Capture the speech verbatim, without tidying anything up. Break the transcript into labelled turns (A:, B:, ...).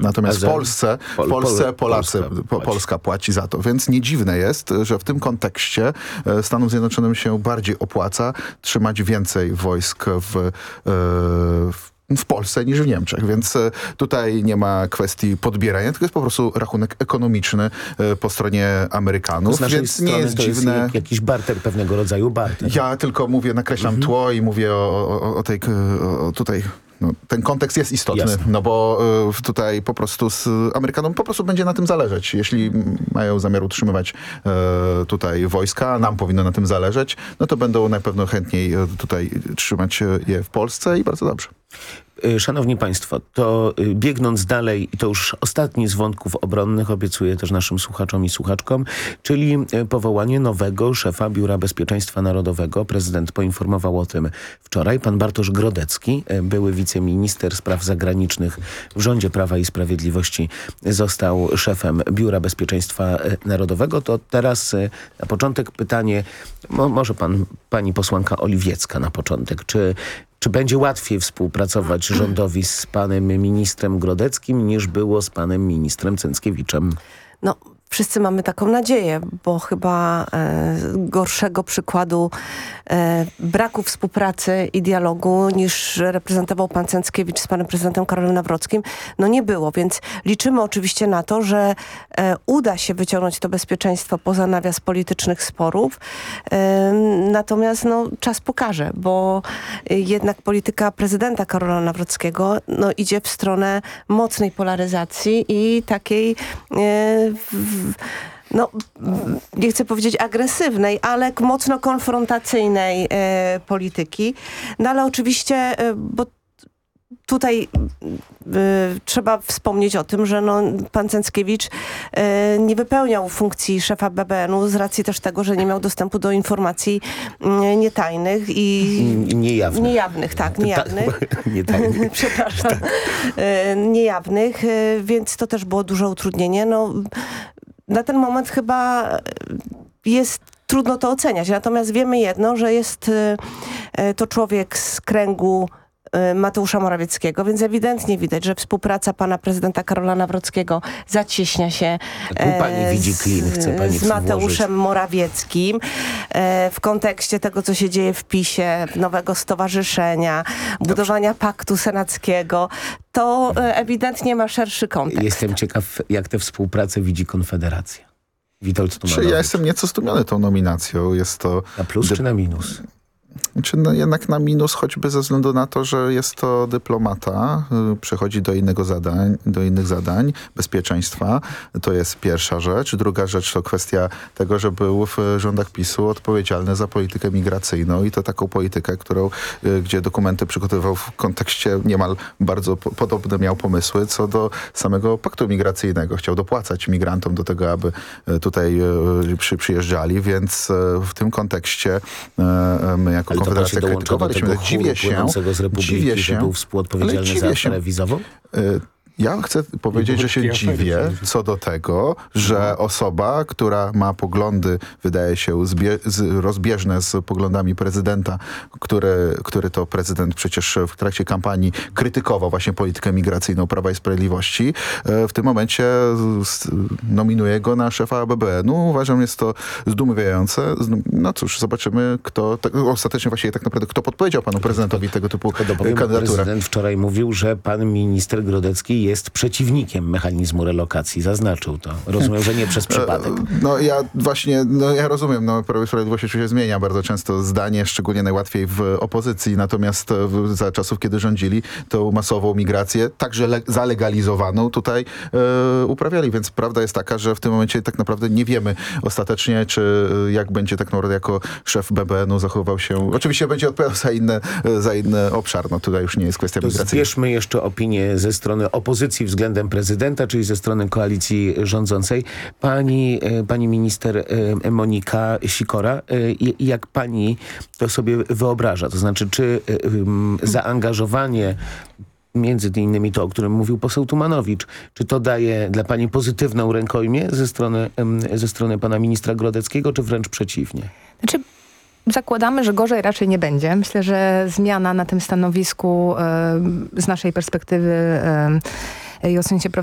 A: Natomiast
B: za...
A: w Polsce,
B: Pol,
A: w Polsce
B: Pol,
A: Polacy,
B: Polska
A: płaci. Polska płaci za to. Więc nie dziwne jest, że w tym kontekście Stanom Zjednoczonym się bardziej opłaca trzymać więcej wojsk w, w w Polsce niż w Niemczech, więc tutaj nie ma kwestii podbierania, tylko jest po prostu rachunek ekonomiczny po stronie Amerykanów,
B: z
A: więc nie jest
B: to
A: dziwne.
B: Jest jakiś barter, pewnego rodzaju barter.
A: Ja tylko mówię, nakreślam mhm. tło i mówię o, o, o tej o tutaj... No, ten kontekst jest istotny, Jasne. no bo y, tutaj po prostu z Amerykanom po prostu będzie na tym zależeć. Jeśli mają zamiar utrzymywać y, tutaj wojska, nam powinno na tym zależeć, no to będą na pewno chętniej y, tutaj trzymać je w Polsce i bardzo dobrze.
B: Szanowni Państwo, to biegnąc dalej, to już ostatni z wątków obronnych, obiecuję też naszym słuchaczom i słuchaczkom, czyli powołanie nowego szefa Biura Bezpieczeństwa Narodowego. Prezydent poinformował o tym wczoraj. Pan Bartosz Grodecki, były wiceminister spraw zagranicznych w rządzie Prawa i Sprawiedliwości, został szefem Biura Bezpieczeństwa Narodowego. To teraz na początek pytanie, mo, może pan, pani posłanka Oliwiecka na początek, czy Czy będzie łatwiej współpracować rządowi z panem ministrem Grodeckim niż było z panem ministrem Cęckiewiczem?
C: No, wszyscy mamy taką nadzieję, bo chyba e, gorszego przykładu e, braku współpracy i dialogu niż reprezentował pan Cęckiewicz z panem prezydentem Karolem Nawrockim, no nie było, więc liczymy oczywiście na to, że e, uda się wyciągnąć to bezpieczeństwo poza nawias politycznych sporów. E, natomiast no, czas pokaże, bo jednak polityka prezydenta Karola Nawrockiego no, idzie w stronę mocnej polaryzacji i takiej e, w, no, nie chcę powiedzieć agresywnej, ale mocno konfrontacyjnej e, polityki. No ale oczywiście, e, bo tutaj y, trzeba wspomnieć o tym, że no, pan Cęckiewicz y, nie wypełniał funkcji szefa B B N u z racji też tego, że nie miał dostępu do informacji y, nietajnych i...
B: Niejawnych.
C: Niejawnych, tak, niejawnych.
B: Nietajnych.
C: Przepraszam. Tak. Y, niejawnych, y, więc to też było duże utrudnienie. No, na ten moment chyba jest trudno to oceniać. Natomiast wiemy jedno, że jest y, y, to człowiek z kręgu Mateusza Morawieckiego, więc ewidentnie widać, że współpraca pana prezydenta Karola Nawrockiego zacieśnia się
B: e, pani widzi klin, chce pani
C: z Mateuszem
B: włożyć.
C: Morawieckim e, w kontekście tego, co się dzieje w PiSie, nowego stowarzyszenia, Dobrze. budowania paktu senackiego. To e, ewidentnie ma szerszy kontekst.
B: Jestem ciekaw, jak tę współpracę widzi Konfederacja. Witold
A: Czy ja jestem nieco zdumiony tą nominacją. Jest to...
B: Na plus czy na minus?
A: Czy no jednak na minus, choćby ze względu na to, że jest to dyplomata, y, przechodzi do innego zadań, do innych zadań, bezpieczeństwa. To jest pierwsza rzecz. Druga rzecz to kwestia tego, że był w rządach PiSu odpowiedzialny za politykę migracyjną i to taką politykę, którą, y, gdzie dokumenty przygotowywał w kontekście niemal bardzo po, podobne miał pomysły co do samego paktu migracyjnego. Chciał dopłacać migrantom do tego, aby y, tutaj y, przy, przyjeżdżali, więc y, w tym kontekście y, my jako
B: ale
A: Konfederacja krytykowaliśmy. Dziwię się,
B: z Republiki, dziwię się, że był współodpowiedzialny za aferę wizową?
A: Y Ja chcę powiedzieć, że się dziwię co do tego, że osoba, która ma poglądy, wydaje się, rozbieżne z poglądami prezydenta, który, który to prezydent przecież w trakcie kampanii krytykował właśnie politykę migracyjną Prawa i Sprawiedliwości, w tym momencie nominuje go na szefa B B N u. Uważam, jest to zdumiewające. No cóż, zobaczymy, kto tak, ostatecznie właściwie tak naprawdę, kto podpowiedział panu prezydentowi tego typu kandydaturę.
B: Prezydent wczoraj mówił, że pan minister Grodecki jest przeciwnikiem mechanizmu relokacji. Zaznaczył to. Rozumiem, że nie przez przypadek.
A: No ja właśnie, no ja rozumiem, no Prawo i Sprawiedliwość się zmienia bardzo często zdanie, szczególnie najłatwiej w opozycji, natomiast za czasów, kiedy rządzili, tą masową migrację, także zalegalizowaną tutaj e, uprawiali, więc prawda jest taka, że w tym momencie tak naprawdę nie wiemy ostatecznie, czy jak będzie tak naprawdę jako szef B B N u zachowywał się. Oczywiście będzie odpowiadał za inny, za inny obszar, no tutaj już nie jest kwestia
B: to
A: migracji.
B: Zbierzmy jeszcze opinię ze strony opozycji względem prezydenta, czyli ze strony koalicji rządzącej. Pani, pani minister Monika Sikora, jak pani to sobie wyobraża? To znaczy, czy zaangażowanie między innymi to, o którym mówił poseł Tumanowicz, czy to daje dla pani pozytywną rękojmię ze strony, ze strony pana ministra Grodeckiego, czy wręcz przeciwnie?
D: Znaczy, zakładamy, że gorzej raczej nie będzie. Myślę, że zmiana na tym stanowisku z naszej perspektywy i ocenicie